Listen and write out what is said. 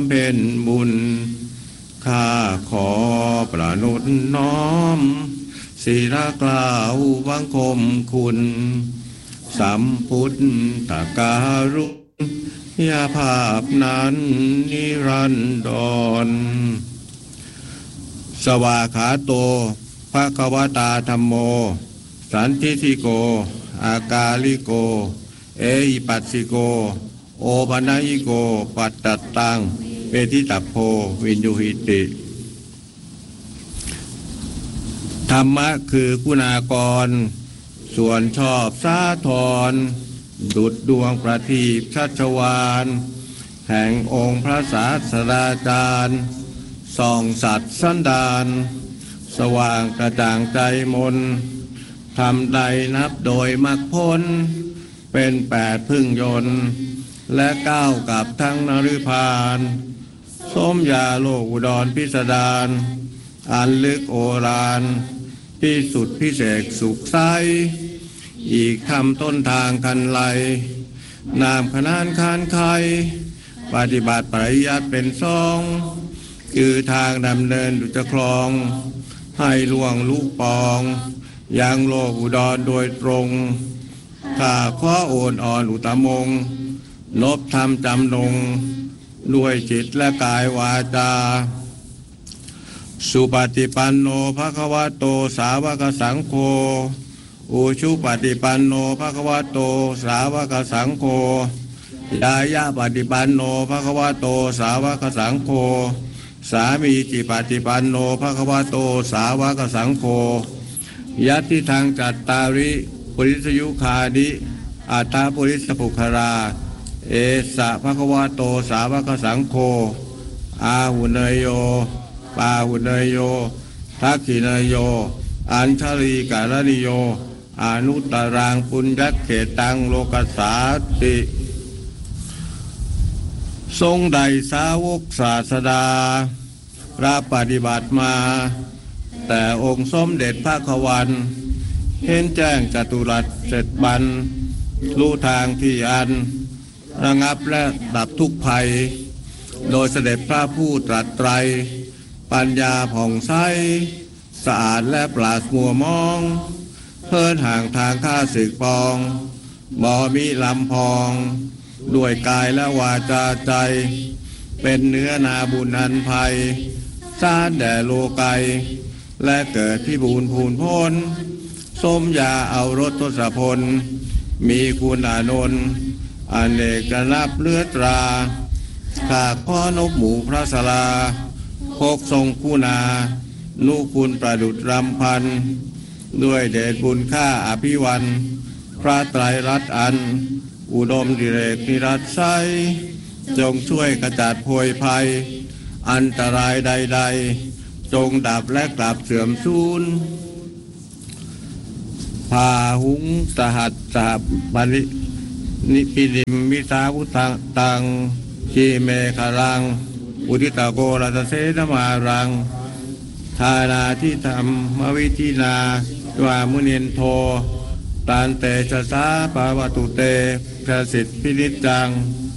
เพ็ญบุญข้าขอประนุนน้อมศิลากล่าวบังคมคุณสัมพุทธการุณยาภาพนั้นนิรันดรสวากขาโตภควตาธัมโมสันทิฏฐิโกอากาลิโกเอหิปัสสิโกโอปัญญิโกปัตตัตตังเปติตัพโพวินยุหิติธรรมะคือคุณากรส่วนชอบสาธรดุจดวงประทีปชัชวาลแห่งองค์พระศาสดาจารย์ส่องสัตว์สันดานสว่างกระจ่างใจมนทำใดนับโดยมรรคผลเป็น8พึ่งยนต์และ9กับทั้งนฤพานสมยาโลกอุดรพิสดารอันลึกโอฬารที่สุดพิเศษสุขใสอีกคำต้นทางกันไลนามขนานคานไขปฏิบัติปริยัติเป็นสองคือทางดำเนินดุจคลองให้ล่วงลูกปองยังโลกอุดรโดยตรงข้าขอโอนอ่อนอุตมงนบธรรมจำนงด้วยจิตและกายวาจาสุปฏิปันโนภควโตสาวกสังโฆอุชุปฏิปันโนภควโตสาวกสังโฆยายะปฏิปันโนภควโตสาวกสังโฆสามีจิปฏิปันโนภควโตสาวกสังโฆยัตติทางจัตตาริปุริสยุคาดิอัตถาปุริสปุคราเอสะภควโตสาวกสังโฆอาหุเนยโยปาหุเนยโยทักขิเนยโยอัญชลีกาลนิโยอนุตตรังปุญญเขตังโลกัสสาติทรงใดสาวกศาสดารับปฏิบัติมาแต่องค์สมเด็จพระขวันเห็นแจ้งจตุรัสเสร็จบรรรู้ทางที่อันระงับและดับทุกภัยโดยเสด็จพระผู้ตรัสไตรปัญญาผ่องใสสะอาดและปราศมัวมองเพิ่นห่างทางข้าศึกปองบ่มีลำพองด้วยกายและวาจาใจเป็นเนื้อนาบุญอันภัยสร้างแด่โลไกและเกิดพิบูลพูนพ้นสมยาเอารถทศพลมีคุณอานนท์อเนกนับเลือตราข้าขอนบหมู่พระศาลาพกทรงคุณานุคุณประดุจรำพันด้วยเดชบุญข้าอภิวันพระไตรรัตน์อันอุดมดิเรกนิรัตไสจงช่วยกระจัดโพยภัยอันตรายใดๆจงดับและกลับเสื่อมสูญพาหุงสหัสสหบันินิปิลิมมิสาวุตังชีเมฆรังอุทิตโกรัตเสนมารังทานาที่ธรรมวิธินาวามุนินโทตันเตชะสาปาวตุเตประสิทธิพินิจจัง